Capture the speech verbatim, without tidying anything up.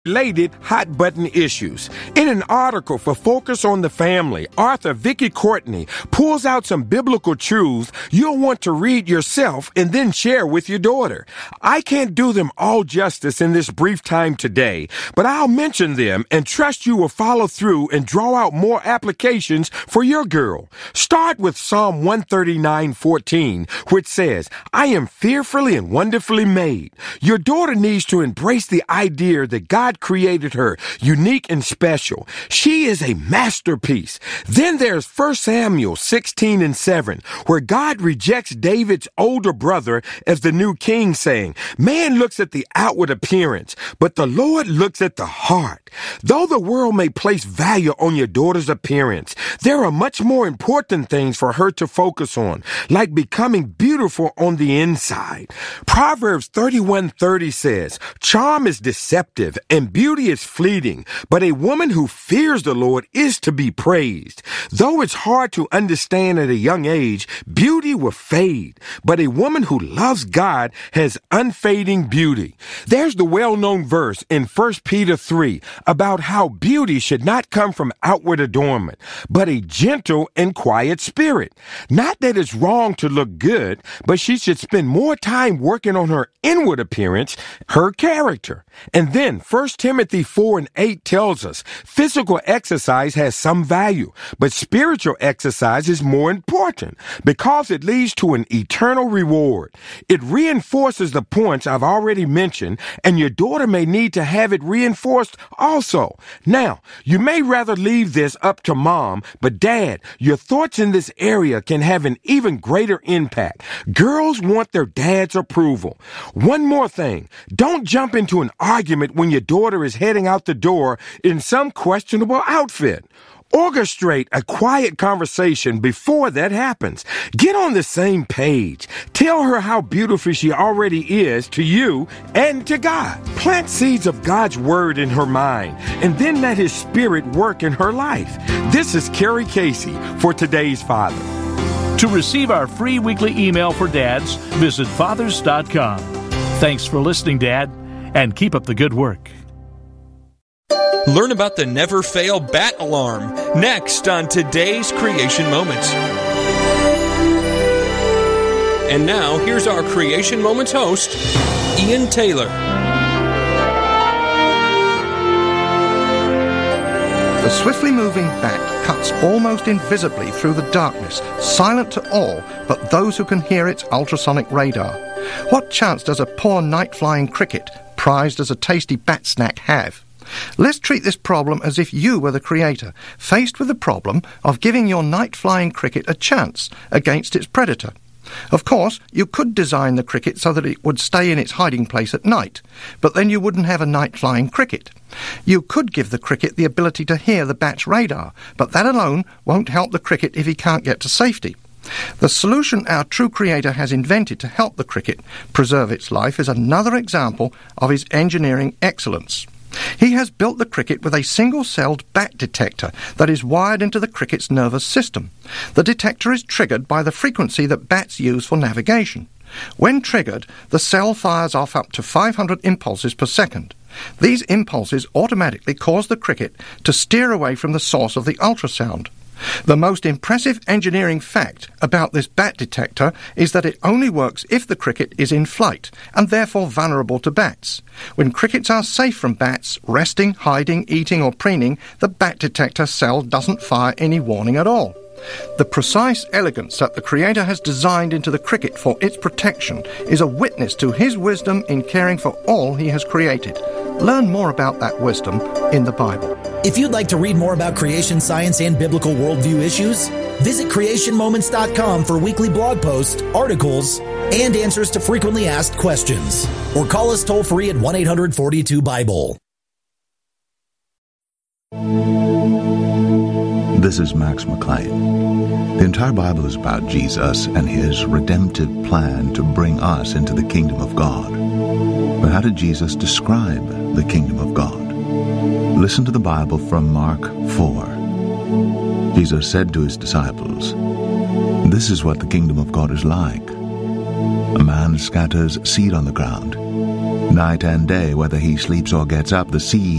Related hot button issues. In an article for Focus on the Family, author Vicky Courtney pulls out some biblical truths you'll want to read yourself and then share with your daughter. I can't do them all justice in this brief time today, but I'll mention them and trust you will follow through and draw out more applications for your girl. Start with Psalm one thirty-nine fourteen, which says, I am fearfully and wonderfully made. Your daughter needs to embrace the idea that God created her unique and special. She is a masterpiece. Then there's First Samuel sixteen and seven, where God rejects David's older brother as the new king, saying, man looks at the outward appearance, but the Lord looks at the heart. Though the world may place value on your daughter's appearance, there are much more important things for her to focus on, like becoming beautiful on the inside. Proverbs thirty-one thirty says, charm is deceptive and beauty is fleeting, but a woman who fears the Lord is to be praised. Though it's hard to understand at a young age, beauty will fade, but a woman who loves God has unfading beauty. There's the well-known verse in First Peter three about how beauty should not come from outward adornment, but a gentle and quiet spirit. Not that it's wrong to look good, but she should spend more time working on her inward appearance, her character. And then First Timothy four and eight tells us physical exercise has some value, but spiritual exercise is more important because it leads to an eternal reward. It reinforces the points I've already mentioned, and your daughter may need to have it reinforced also. Now, you may rather leave this up to mom, but dad, your thoughts in this area can have an even greater impact. Girls want their dad's approval. One more thing, don't jump into an argument when your daughter is heading out the door in some questionable outfit. Orchestrate a quiet conversation before that happens. Get on the same page. Tell her how beautiful she already is to you and to God. Plant seeds of God's word in her mind, and then let his spirit work in her life. This is Kerry Casey for Today's Father. To receive our free weekly email for dads, visit fathers dot com. Thanks for listening, Dad, and keep up the good work. Learn about the Never Fail Bat Alarm next on Today's Creation Moments. And now, here's our Creation Moments host, Ian Taylor. The swiftly moving bat cuts almost invisibly through the darkness, silent to all but those who can hear its ultrasonic radar. What chance does a poor night-flying cricket, prized as a tasty bat snack, have? Let's treat this problem as if you were the creator, faced with the problem of giving your night-flying cricket a chance against its predator. Of course, you could design the cricket so that it would stay in its hiding place at night, but then you wouldn't have a night-flying cricket. You could give the cricket the ability to hear the bat's radar, but that alone won't help the cricket if he can't get to safety. The solution our true creator has invented to help the cricket preserve its life is another example of his engineering excellence. He has built the cricket with a single-celled bat detector that is wired into the cricket's nervous system. The detector is triggered by the frequency that bats use for navigation. When triggered, the cell fires off up to five hundred impulses per second. These impulses automatically cause the cricket to steer away from the source of the ultrasound. The most impressive engineering fact about this bat detector is that it only works if the cricket is in flight, and therefore vulnerable to bats. When crickets are safe from bats, resting, hiding, eating or preening, the bat detector cell doesn't fire any warning at all. The precise elegance that the Creator has designed into the cricket for its protection is a witness to his wisdom in caring for all he has created. Learn more about that wisdom in the Bible. If you'd like to read more about creation science and biblical worldview issues, visit creation moments dot com for weekly blog posts, articles, and answers to frequently asked questions. Or call us toll-free at one eight hundred forty-two Bible. This is Max McLean. The entire Bible is about Jesus and his redemptive plan to bring us into the kingdom of God. But how did Jesus describe the kingdom of God? Listen to the Bible from Mark four. Jesus said to his disciples, "This is what the kingdom of God is like. A man scatters seed on the ground. Night and day, whether he sleeps or gets up, the seed